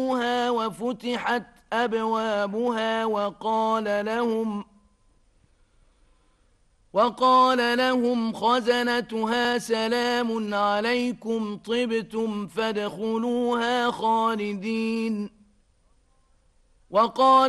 وفتحت أبوابها وقال لهم خزنتها سلام عليكم طبتم فادخلوها خالدين. وقال